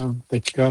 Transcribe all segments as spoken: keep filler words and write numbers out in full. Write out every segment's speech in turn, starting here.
teďka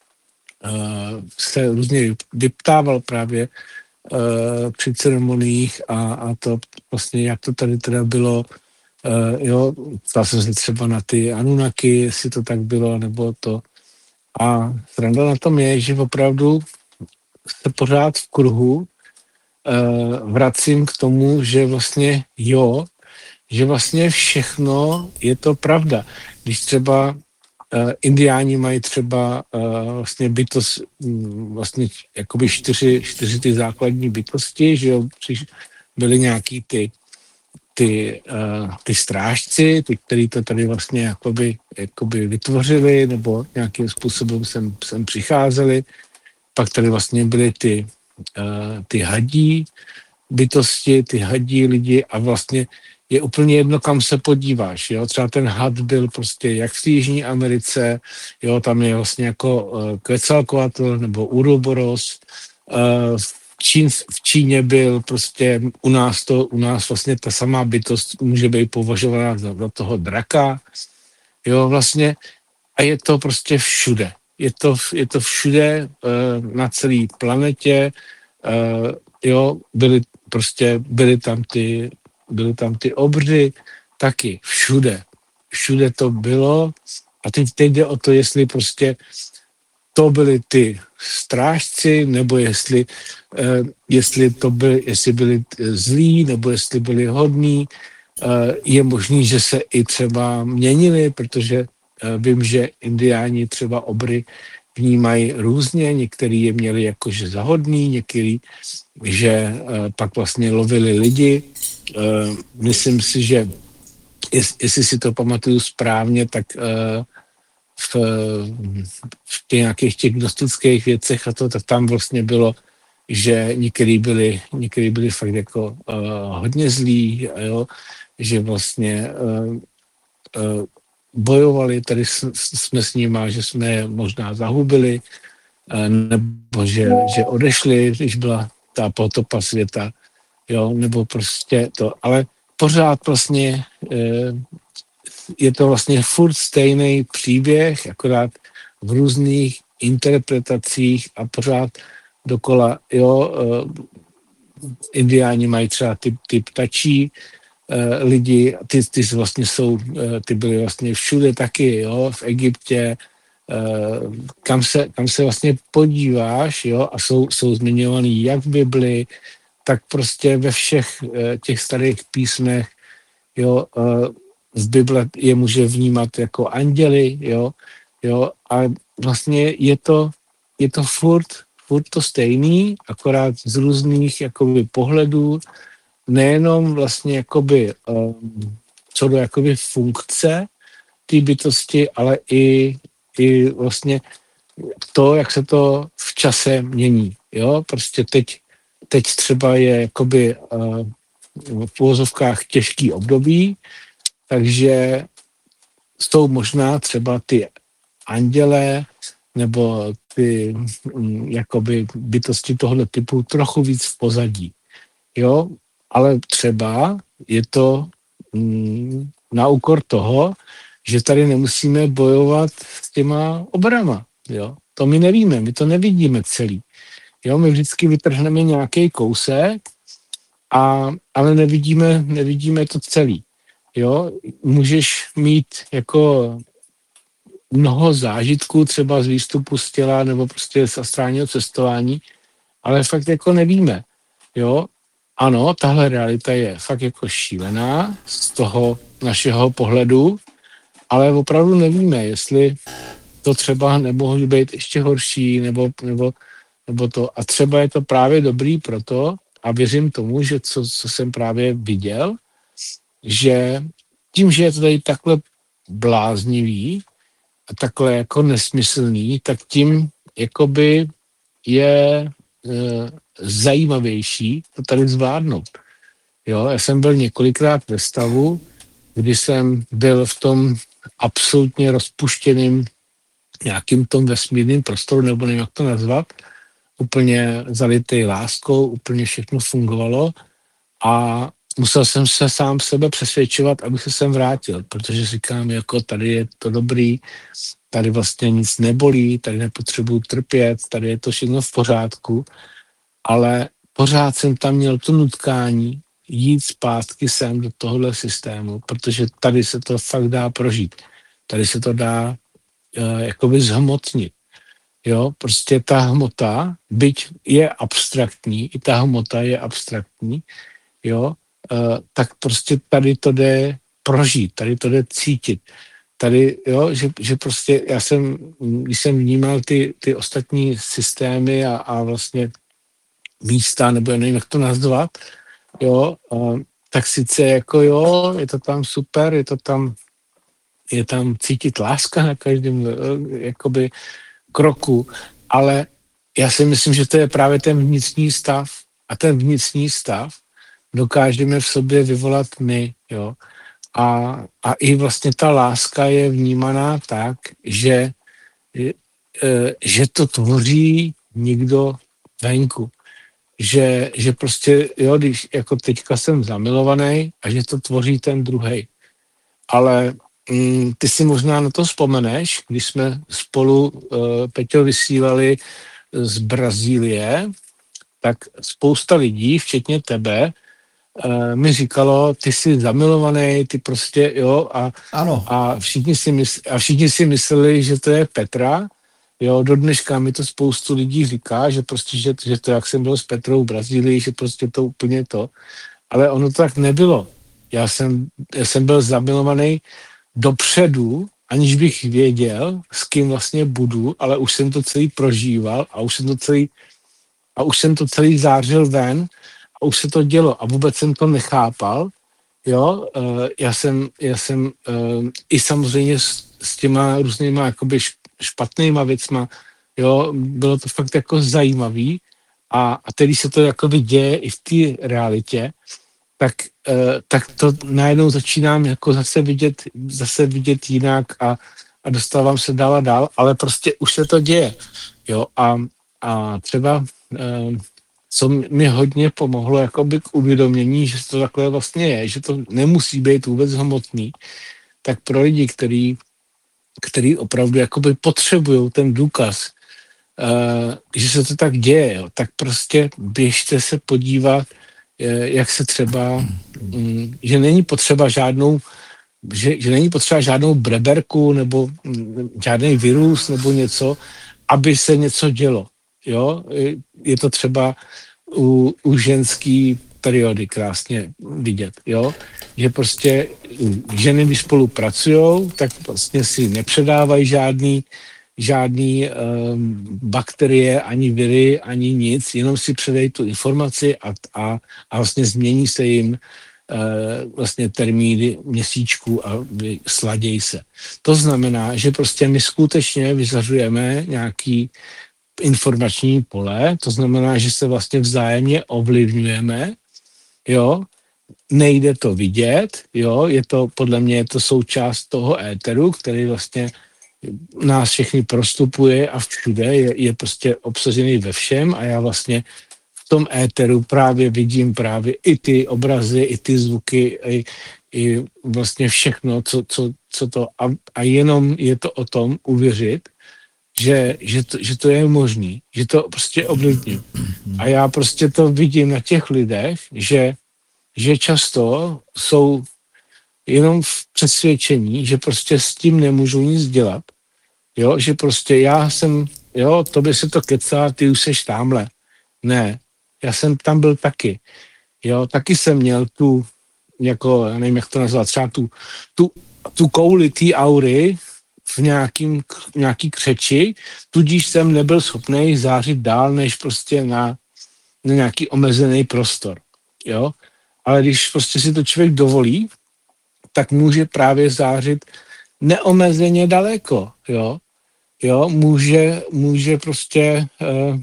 uh, se různě vyptával právě uh, při ceremoniích a, a to vlastně, jak to tady teda bylo, uh, jo, ptal jsem se třeba na ty Anunnaki, jestli to tak bylo, nebo to. A sranda na tom je, že opravdu se pořád v kruhu uh, vracím k tomu, že vlastně jo, že vlastně všechno je to pravda. Když třeba uh, indiáni mají třeba uh, vlastně bytost, um, vlastně jakoby čtyři, čtyři ty základní bytosti, že jo, byly nějaký ty, ty, uh, ty strážci, ty, který to tady vlastně jakoby, jakoby vytvořili, nebo nějakým způsobem sem, sem přicházeli. Pak tady vlastně byly ty, uh, ty hadí bytosti, ty hadí lidi a vlastně je úplně jedno, kam se podíváš, jo, třeba ten had byl prostě jak v Jižní Americe, jo, tam je vlastně jako uh, Quetzalcoatl nebo Uroboros, uh, v, Čín, v Číně byl prostě u nás to, u nás vlastně ta samá bytost může být považovaná za, za toho draka, jo, vlastně a je to prostě všude. Je to, je to všude uh, na celé planetě, uh, jo, byly prostě, byly tam ty, byly tam ty obři, taky všude. Všude to bylo a teď, teď jde o to, jestli prostě to byly ty strážci, nebo jestli, uh, jestli to byly, jestli byli zlí, nebo jestli byli hodní. Uh, je možný, že se i třeba měnili, protože vím, že indiáni třeba obry vnímají různě, některý je měli jakože za hodný, některý, že uh, pak vlastně lovili lidi. Uh, myslím si, že jest, jestli si to pamatuju správně, tak uh, v, v těch nějakých těch gnostických věcech a to, tak tam vlastně bylo, že některý byli, některý byli fakt jako uh, hodně zlí, jo, že vlastně uh, uh, bojovali, tady jsme s nima, že jsme je možná zahubili, nebo že, že odešli, když byla ta potopa světa, jo, nebo prostě to, ale pořád vlastně je to vlastně furt stejný příběh, akorát v různých interpretacích a pořád dokola, jo, indiáni mají třeba ty, ty ptačí, Uh, lidi, ty, ty vlastně jsou, uh, ty byly vlastně všude taky, jo, v Egyptě, uh, kam, se, kam se vlastně podíváš, jo, a jsou, jsou zmiňovaný jak v Bibli, tak prostě ve všech uh, těch starých písmech, jo, uh, z Bible je může vnímat jako anděli, jo, jo, a vlastně je to, je to furt, furt to stejný, akorát z různých jakoby pohledů, nejenom vlastně jakoby um, co do jakoby funkce té bytosti, ale i, i vlastně to, jak se to v čase mění. Jo? Prostě teď, teď třeba je jakoby uh, v uvozovkách těžký období, takže jsou možná třeba ty anděle nebo ty um, jakoby bytosti tohoto typu trochu víc v pozadí. Jo? Ale třeba je to mm, na úkor toho, že tady nemusíme bojovat s těma obrama. Jo? To my nevíme, my to nevidíme celý. Jo? My vždycky vytrhneme nějaký kousek, a, ale nevidíme, nevidíme to celý. Jo? Můžeš mít jako mnoho zážitků třeba z výstupu z těla nebo prostě z astrálního cestování, ale fakt jako nevíme. Jo? Ano, tahle realita je fakt jako šílená z toho našeho pohledu, ale opravdu nevíme, jestli to třeba nemohlo být ještě horší, nebo, nebo, nebo to. A třeba je to právě dobrý proto, a věřím tomu, že co, co jsem právě viděl, že tím, že je to tady takhle bláznivý a takhle jako nesmyslný, tak tím jakoby je e, zajímavější to tady zvládnout. Jo, já jsem byl několikrát ve stavu, kdy jsem byl v tom absolutně rozpuštěným nějakým tom vesmírným prostoru, nebo nevím, jak to nazvat, úplně zalitej láskou, úplně všechno fungovalo a musel jsem se sám sebe přesvědčovat, abych se sem vrátil, protože říkám, jako tady je to dobrý, tady vlastně nic nebolí, tady nepotřebuji trpět, tady je to všechno v pořádku, ale pořád jsem tam měl to nutkání jít zpátky sem do tohohle systému, protože tady se to fakt dá prožít. Tady se to dá uh, jakoby zhmotnit. Jo, prostě ta hmota, byť je abstraktní, i ta hmota je abstraktní, jo, uh, tak prostě tady to jde prožít, tady to jde cítit. Tady, jo, že, že prostě já jsem, když jsem vnímal ty, ty ostatní systémy a, a vlastně místa, nebo já nevím, jak to nazvat, jo, uh, tak sice jako jo, je to tam super, je to tam, je tam cítit láska na každém, jakoby, kroku, ale já si myslím, že to je právě ten vnitřní stav a ten vnitřní stav dokážeme v sobě vyvolat my, jo. A, a i vlastně ta láska je vnímaná tak, že, že to tvoří někdo venku. Že, že prostě, jo, když jako teďka jsem zamilovaný a že to tvoří ten druhej. Ale mm, ty si možná na to vzpomeneš, když jsme spolu, uh, Peťo, vysílali z Brazílie, tak spousta lidí, včetně tebe, uh, mi říkalo, ty jsi zamilovaný, ty prostě, jo, a, ano. a, všichni si mysl, a všichni si mysleli, že to je Petra, jo, do dneška mi to spoustu lidí říká, že prostě, že, že to, jak jsem byl s Petrou v Brazílii, že prostě to úplně to, ale ono to tak nebylo. Já jsem, já jsem byl zamilovaný dopředu, aniž bych věděl, s kým vlastně budu, ale už jsem to celý prožíval a už jsem to celý, a už jsem to celý zářil ven a už se to dělo a vůbec jsem to nechápal. Jo, uh, já jsem, já jsem uh, i samozřejmě s, s těma různýma jakoby špatnýma věcma, jo, bylo to fakt jako zajímavý a, a tedy se to jakoby děje i v té realitě, tak, uh, tak to najednou začínám jako zase vidět, zase vidět jinak a, a dostávám se dál a dál, ale prostě už se to děje, jo, a, a třeba uh, co mi hodně pomohlo jakoby k uvědomění, že to takhle vlastně je, že to nemusí být vůbec hmotný, tak pro lidi, který, který opravdu jakoby potřebují ten důkaz, uh, že se to tak děje, jo, tak prostě běžte se podívat, jak se třeba, um, že není potřeba žádnou že, že není potřeba žádnou breberku nebo um, žádný virus nebo něco, aby se něco dělo. Jo? Je to třeba u, u ženský periody krásně vidět, jo? Že prostě ženy, když spolupracujou, tak vlastně si nepředávají žádný, žádný um, bakterie, ani viry, ani nic, jenom si předají tu informaci a, a, a vlastně změní se jim uh, vlastně termíny měsíčku a sladějí se. To znamená, že prostě my skutečně vyzařujeme nějaký informační pole, to znamená, že se vlastně vzájemně ovlivňujeme, jo, nejde to vidět, jo, je to, podle mě je to součást toho éteru, který vlastně nás všechny prostupuje a všude, je, je prostě obsažený ve všem a já vlastně v tom éteru právě vidím právě i ty obrazy, i ty zvuky, i, i vlastně všechno, co, co, co to, a, a jenom je to o tom uvěřit, Že, že, to, že to je možný, že to prostě ovlivní. A já prostě to vidím na těch lidech, že, že často jsou jenom v přesvědčení, že prostě s tím nemůžu nic dělat. Jo, že prostě já jsem, jo, tobě se to kecá, ty už seš támhle. Ne, já jsem tam byl taky. Jo, taky jsem měl tu, jako, já nevím, jak to nazvat, třeba tu, tu, tu kouli té aury, v nějakým, nějaký křeči, tudíž jsem nebyl schopný zářit dál, než prostě na, na nějaký omezený prostor. Jo? Ale když prostě si to člověk dovolí, tak může právě zářit neomezeně daleko. Jo? Jo? Může, může prostě uh,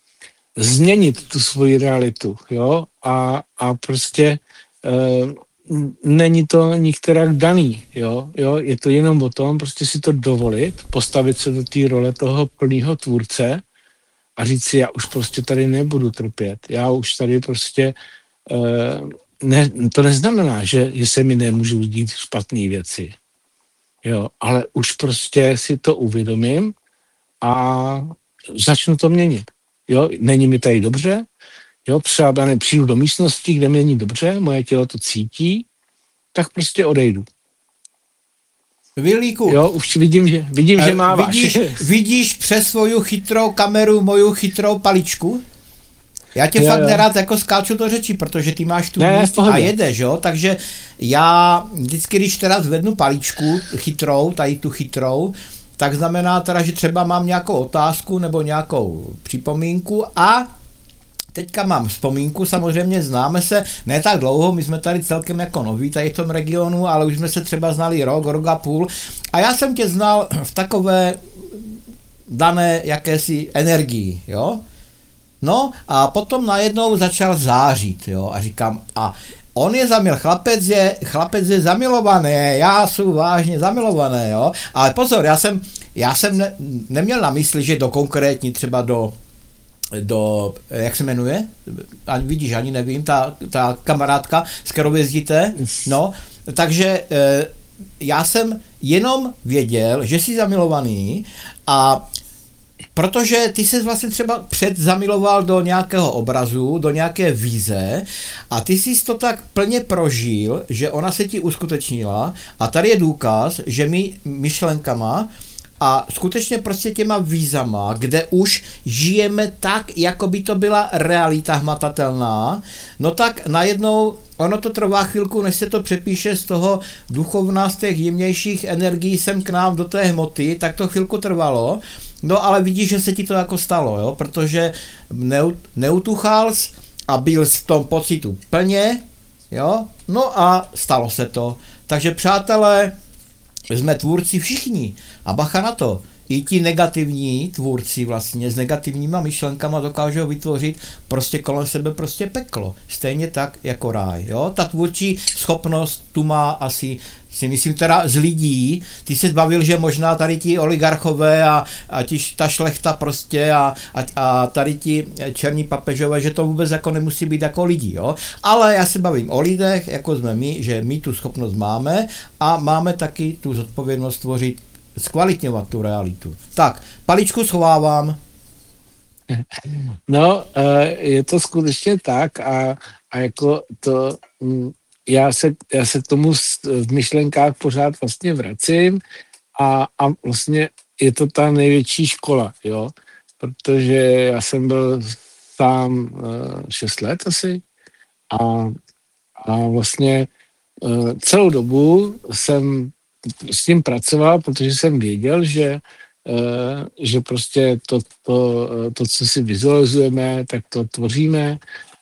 změnit tu svoji realitu. Jo? A, a prostě uh, není to nikterak daný, jo? Jo? Je to jenom o tom, prostě si to dovolit, postavit se do té role toho plného tvůrce a říct si, já už prostě tady nebudu trpět, já už tady prostě uh, ne, to neznamená, že, že se mi nemůžou dít špatné věci. Jo, ale už prostě si to uvědomím a začnu to měnit. Jo, není mi tady dobře, jo, třeba já nepřijdu do místnosti, kde mi není dobře, moje tělo to cítí, tak prostě odejdu. Vilíku, jo, už vidím, že, vidím, že máváš. Vidíš, vidíš přes svoju chytrou kameru moju chytrou paličku? Já tě jo, fakt jo. nerad jako skáču do řeči, protože ty máš tu Ne, míst a jedeš, jo, takže já vždycky, když teda zvednu paličku chytrou, tady tu chytrou, tak znamená teda, že třeba mám nějakou otázku nebo nějakou připomínku a teďka mám vzpomínku, samozřejmě známe se ne tak dlouho, my jsme tady celkem jako noví tady v tom regionu, ale už jsme se třeba znali rok, rok a půl a já jsem tě znal v takové dané jakési energii, jo. No a potom najednou začal zářit, jo, a říkám, a on je zamil, chlapec je, chlapec je zamilovaný, já jsem vážně zamilovaný, jo, ale pozor, já jsem, já jsem ne, neměl na mysli, že do konkrétní třeba do do, jak se jmenuje, ani vidíš, ani nevím, ta, ta kamarádka, s kterou jezdíte, no, takže e, já jsem jenom věděl, že jsi zamilovaný a protože ty se vlastně třeba předzamiloval do nějakého obrazu, do nějaké vize a ty jsi to tak plně prožil, že ona se ti uskutečnila a tady je důkaz, že my myšlenkama a skutečně prostě těma vízama, kde už žijeme tak, jako by to byla realita hmatatelná, no tak najednou ono to trvá chvilku, než se to přepíše z toho duchovna, z těch jemnějších energií sem k nám do té hmoty, tak to chvilku trvalo, no ale vidíš, že se ti to jako stalo, jo, protože neutuchal jsi a byl jsi v tom pocitu plně, jo, no a stalo se to. Takže přátelé, jsme tvůrci všichni. A bacha na to. I ti negativní tvůrci vlastně s negativníma myšlenkama dokážou vytvořit prostě kolem sebe prostě peklo. Stejně tak jako ráj. Jo? Ta tvůrčí schopnost tu má asi, si myslím teda z lidí. Ty se bavil, že možná tady ti oligarchové a, a ti, ta šlechta prostě a, a, a tady ti černí papežové, že to vůbec jako nemusí být jako lidi. Jo? Ale já se bavím o lidech, jako jsme my, že my tu schopnost máme a máme taky tu zodpovědnost tvořit, zkvalitňovat tu realitu. Tak, paličku schovávám. No, je to skutečně tak a, a jako to, já se, já se k tomu v myšlenkách pořád vlastně vracím a, a vlastně je to ta největší škola, jo, protože já jsem byl sám šest let asi a, a vlastně celou dobu jsem s tím pracoval, protože jsem věděl, že, že prostě to, to, to, co si vizualizujeme, tak to tvoříme.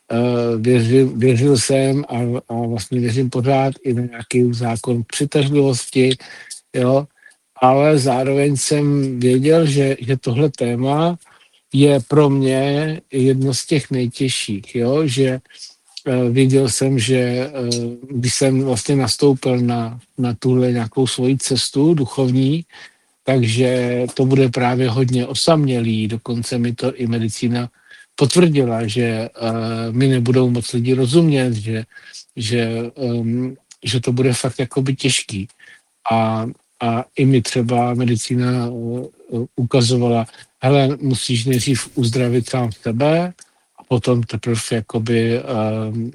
Věřil, věřil jsem a, a vlastně věřím pořád i na nějaký zákon přitažlivosti, jo, ale zároveň jsem věděl, že, že tohle téma je pro mě jedno z těch nejtěžších, jo, že věděl jsem, že když jsem vlastně nastoupil na, na tuhle nějakou svoji cestu duchovní, takže to bude právě hodně osamělý, dokonce mi to i medicína potvrdila, že uh, mi nebudou moc lidi rozumět, že, že, um, že to bude fakt jakoby těžký. A, a i mi třeba medicína uh, ukazovala, hele, musíš nejdřív uzdravit sám sebe, potom teprve jakoby um,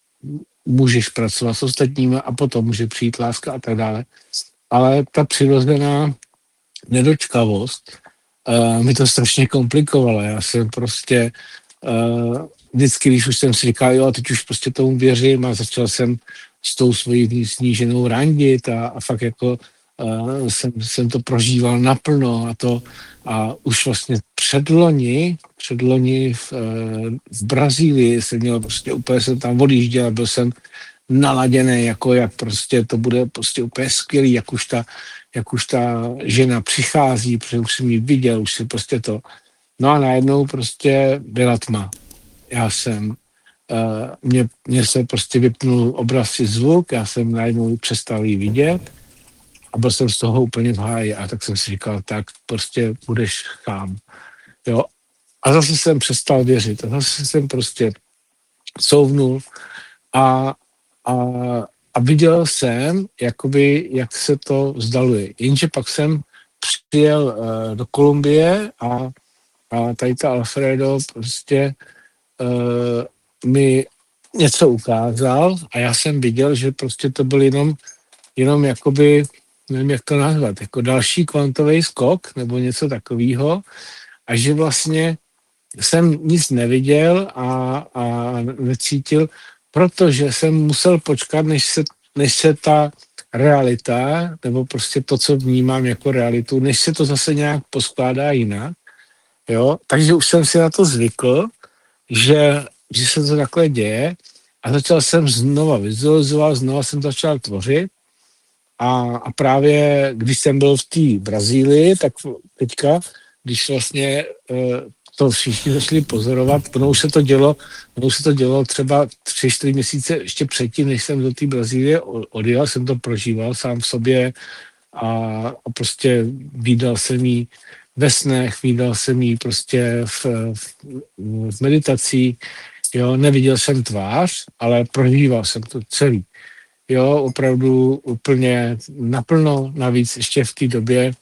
můžeš pracovat s ostatními a potom může přijít láska a tak dále. Ale ta přirozená nedočkavost uh, mi to strašně komplikovala. Já jsem prostě uh, vždycky, když už jsem si říkal, jo, teď už prostě tomu věřím a začal jsem s tou svojí sníženou randit a, a fakt jako uh, jsem, jsem to prožíval naplno a to a už vlastně předloni, předloni v, v Brazílii jsem měl prostě úplně, jsem tam odjížděl, byl jsem naladěný, jako jak prostě to bude prostě úplně skvělý, jak už ta, jak už ta žena přichází, protože už jsem ji viděl, už si prostě to, no a najednou prostě byla tma. Já jsem, uh, mě, mě se prostě vypnul obraz i zvuk, já jsem najednou přestal ji vidět, a byl jsem z toho úplně v háji a tak jsem si říkal, tak prostě budeš chám. Jo. A zase jsem přestal věřit a zase jsem prostě souvnul a, a, a viděl jsem, jakoby, jak se to vzdaluje. Jenže pak jsem přijel uh, do Kolumbie a, a tady ta Alfredo prostě uh, mi něco ukázal a já jsem viděl, že prostě to byl jenom, jenom jakoby, nevím, jak to nazvat, jako další kvantový skok nebo něco takového a že vlastně jsem nic neviděl a, a necítil, protože jsem musel počkat, než se, než se ta realita, nebo prostě to, co vnímám jako realitu, než se to zase nějak poskládá jinak. Jo? Takže už jsem si na to zvykl, že, že se to takhle děje a začal jsem znova vizualizovat, znova jsem začal tvořit a, a právě když jsem byl v té Brazílii, tak teďka, když vlastně to všichni začali pozorovat, ono už se to dělo, ono už se to dělo třeba tři, čtyři měsíce ještě předtím, než jsem do té Brazílie odjel, jsem to prožíval sám v sobě a, a prostě vídal jsem jí ve snech, vídal jsem jí prostě v, v, v meditací, jo, neviděl jsem tvář, ale prožíval jsem to celý. Jo, opravdu úplně naplno, navíc ještě v té době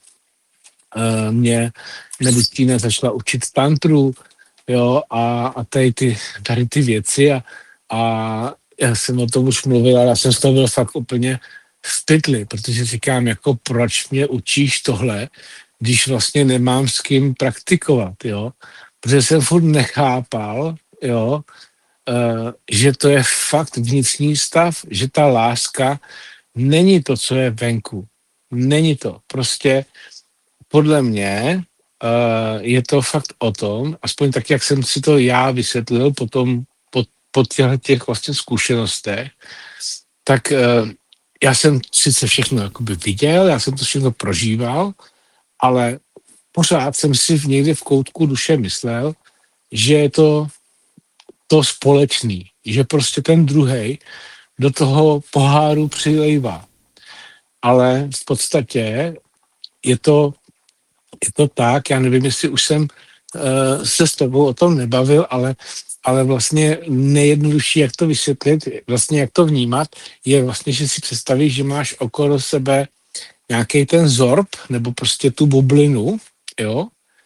uh, mě medicína začala učit tantru, jo, a, a tady, ty, tady ty věci a, a já jsem o tom už mluvil, ale já jsem z toho byl fakt úplně v pytli, protože říkám, jako proč mě učíš tohle, když vlastně nemám s kým praktikovat, jo, protože jsem furt nechápal, jo, uh, že to je fakt vnitřní stav, že ta láska není to, co je venku, není to, prostě podle mě uh, je to fakt o tom, aspoň tak, jak jsem si to já vysvětlil potom po, po těch, těch vlastně zkušenostech, tak uh, já jsem sice všechno jakoby viděl, já jsem to všechno prožíval, ale pořád jsem si v někde v koutku duše myslel, že je to to společný, že prostě ten druhej do toho poháru přilejvá. Ale v podstatě je to Je to tak, já nevím, jestli už jsem uh, se s tebou o tom nebavil, ale, ale vlastně nejjednodušší, jak to vysvětlit, vlastně jak to vnímat, je vlastně, že si představíš, že máš okolo sebe nějaký ten zorb, nebo prostě tu bublinu, jo,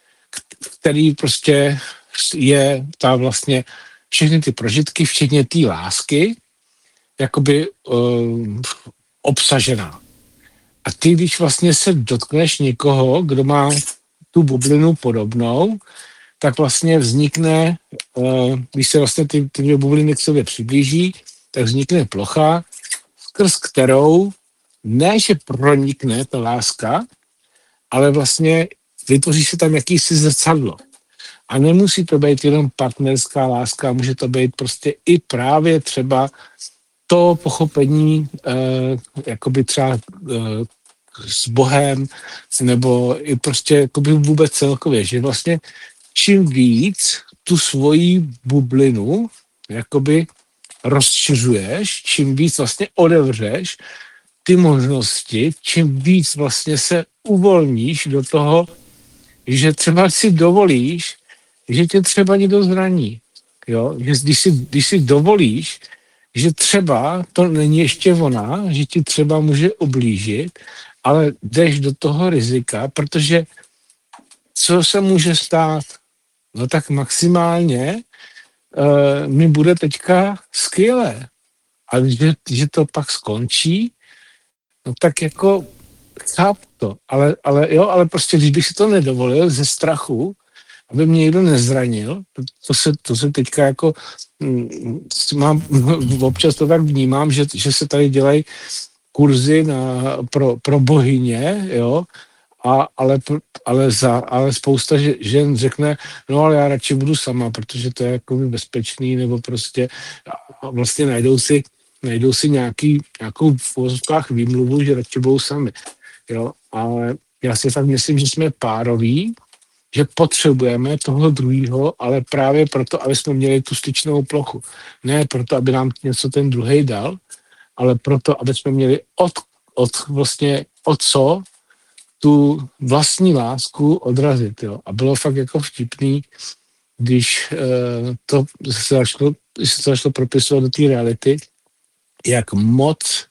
který prostě je ta vlastně všechny ty prožitky, včetně té lásky, jakoby uh, obsažená. A ty, když vlastně se dotkneš někoho, kdo má tu bublinu podobnou, tak vlastně vznikne, když se vlastně ty, ty dvě bubliny k sobě přiblíží, tak vznikne plocha, skrz kterou ne, že pronikne ta láska, ale vlastně vytvoří se tam jakýsi zrcadlo. A nemusí to být jenom partnerská láska, může to být prostě i právě třeba to pochopení, eh, jakoby třeba eh, s Bohem, nebo i prostě jakoby vůbec celkově, že vlastně čím víc tu svoji bublinu jakoby rozšiřuješ, čím víc vlastně odevřeš ty možnosti, čím víc vlastně se uvolníš do toho, že třeba si dovolíš, že tě třeba někdo zraní. Jo? Že když si, když si dovolíš, že třeba to není ještě ona, že ti třeba může ublížit, ale jdeš do toho rizika, protože co se může stát? No tak maximálně uh, mi bude teďka skvělé. A že, že to pak skončí, no tak jako chápu to. Ale, ale jo, ale prostě když bych si to nedovolil ze strachu, aby mě někdo nezranil, to, to, se, to se teďka jako mm, mám, občas to tak vnímám, že, že se tady dělají kurzy na, pro, pro bohyně, jo, a, ale, ale, za, ale spousta žen řekne, no ale já radši budu sama, protože to je jako bezpečný, nebo prostě a vlastně najdou si, najdou si nějaký, nějakou v uvozovkách výmluvu, že radši budou sami, jo, ale já si fakt myslím, že jsme pároví, že potřebujeme toho druhého, ale právě proto, aby jsme měli tu styčnou plochu. Ne proto, aby nám něco ten druhej dal, ale proto, aby jsme měli od, od vlastně od co tu vlastní lásku odrazit. Jo. A bylo fakt jako vtipný, když uh, to se začalo, když se začalo propisovat do té reality, jak moc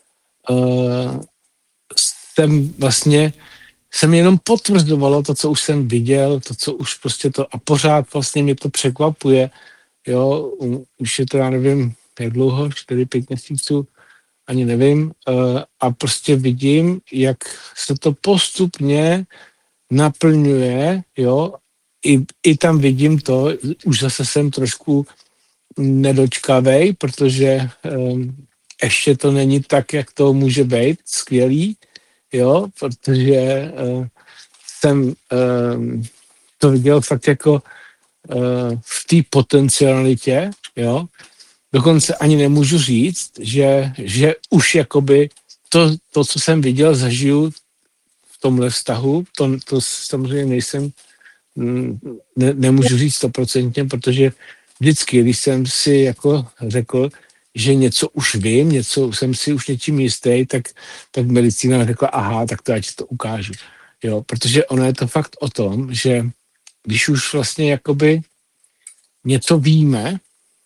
uh, jsem vlastně, jsem jenom potvrzovalo to, co už jsem viděl, to, co už prostě to, a pořád vlastně mě to překvapuje, jo, už je to, já nevím, jak dlouho, čtyři, pět měsíců, ani nevím, uh, a prostě vidím, jak se to postupně naplňuje, jo, i, i tam vidím to, už zase jsem trošku nedočkavej, protože um, ještě to není tak, jak to může být skvělý, jo, protože uh, jsem um, to viděl fakt jako uh, v té potencialitě, jo, dokonce ani nemůžu říct, že, že už jakoby to, to, co jsem viděl, zažiju v tomhle vztahu, to, to samozřejmě nejsem, ne, nemůžu říct stoprocentně, protože vždycky, když jsem si jako řekl, že něco už vím, něco jsem si už něčím jistý, tak, tak medicína řekla, aha, tak to já ti to ukážu. Jo, protože ono je to fakt o tom, že když už vlastně jakoby něco víme,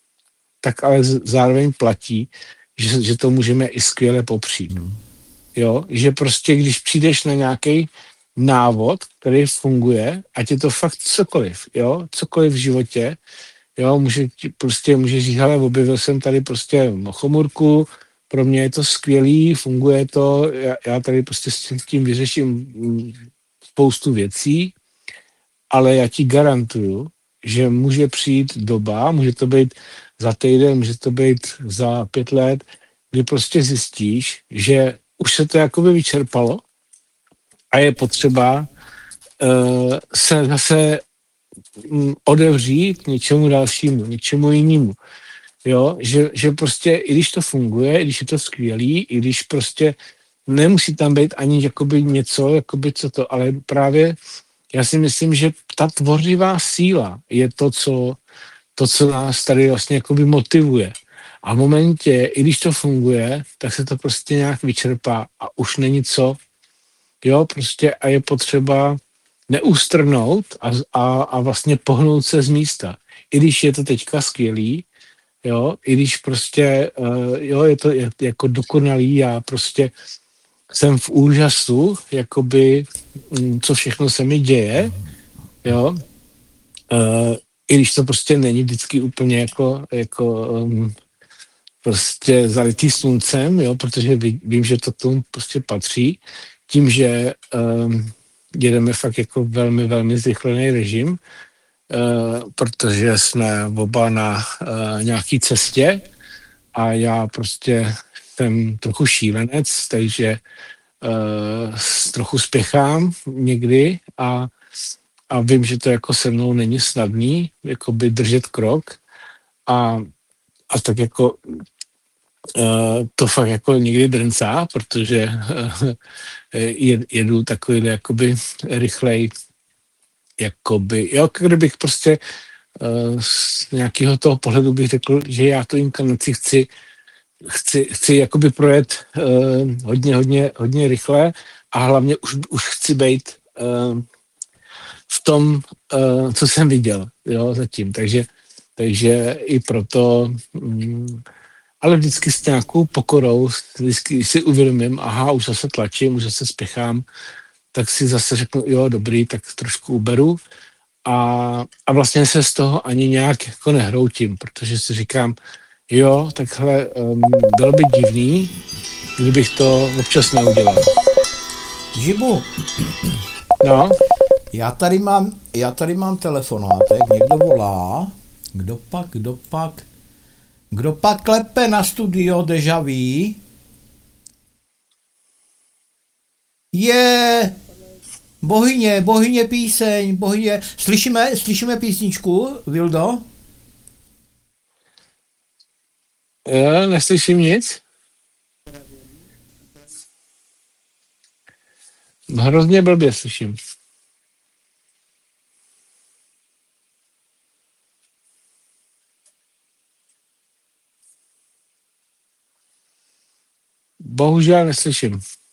tak ale zároveň platí, že, že to můžeme i skvěle popřít. Jo, že prostě, když přijdeš na nějaký návod, který funguje, ať je to fakt cokoliv, jo, cokoliv v životě, jo, může ti prostě, může říct, hele, objevil jsem tady prostě mochomurku, pro mě je to skvělý, funguje to, já, já tady prostě s tím vyřeším spoustu věcí, ale já ti garantuju, že může přijít doba, může to být za týden, může to být za pět let, kdy prostě zjistíš, že už se to jakoby vyčerpalo a je potřeba uh, se zase um, odevřít něčemu dalšímu, něčemu jinému. Jo, že, že prostě i když to funguje, i když je to skvělý, i když prostě nemusí tam být ani jakoby něco, jakoby co to, ale právě já si myslím, že ta tvořivá síla je to, co, to, co nás tady vlastně jakoby motivuje. A v momentě, i když to funguje, tak se to prostě nějak vyčerpá a už není co. Jo, prostě a je potřeba neustrnout a, a, a vlastně pohnout se z místa. I když je to teďka skvělý, jo, i když prostě, uh, jo, je to je, jako dokonalý, já prostě jsem v úžasu, jakoby, um, co všechno se mi děje, jo, uh, i když to prostě není vždycky úplně jako, jako um, prostě zalitý sluncem, jo, protože ví, vím, že to tomu prostě patří, tím, že um, jedeme fakt jako velmi, velmi zrychlený režim, uh, protože jsme oba na uh, nějaký cestě a já prostě jsem trochu šílenec, takže uh, trochu spěchám někdy a, a vím, že to jako se mnou není snadný, jako by držet krok a, a tak jako uh, to fakt jako někdy drncá, protože uh, jedu takový jakoby rychlej, jakoby, jo, kdybych prostě uh, z nějakého toho pohledu bych řekl, že já tu inkarnaci chci chci, chci jakoby projet uh, hodně, hodně, hodně rychle a hlavně už, už chci být uh, v tom, uh, co jsem viděl, jo, zatím. Takže, takže i proto, um, ale vždycky s nějakou pokorou, vždycky si uvědomím, aha, už zase tlačím, už zase spěchám, tak si zase řeknu, jo, dobrý, tak trošku uberu a, a vlastně se z toho ani nějak jako nehroutím, protože si říkám, jo, takhle um, bylo by divný, kdybych to občas neudělal. Žibu, No, já tady mám, já tady mám telefonátek, někdo volá, kdo pak, kdo pak, kdo pak klepe na studio Deja Vu? Je, bohyně, bohyně píseň, bohyně, slyšíme, slyšíme písničku, Vildo? já neslyším nic. Hrozně blbě slyším. Bohužel neslyším.